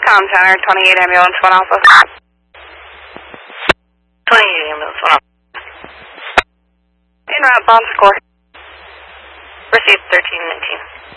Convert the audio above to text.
Comm Center, 28 Ambulance 1 Alpha. 28 Ambulance 1 Alpha. In route, Bon Score. Received 1319.